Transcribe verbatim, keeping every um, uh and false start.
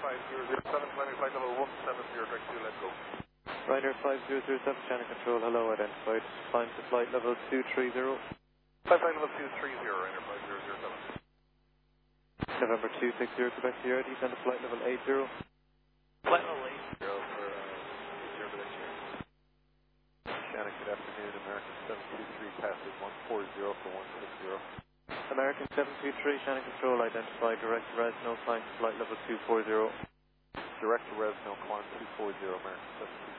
five zero zero seven, climbing flight level one seven zero, direct to let go. Ryder five zero zero seven, channel control, hello, identified. Climb to flight level two three zero. Flight flight level two three zero, Ryder five zero zero seven. November two six zero, Quebec Sierra, descend to flight level eight zero. Flight level eight zero for uh, zero for this year. Shannon, good afternoon, American seven two three, passes one four zero for one six zero. American seven two three, channel control, identified. Direct to Resno, climb to flight level two four zero. Direct to Resno, climb two four zero, American seven two three.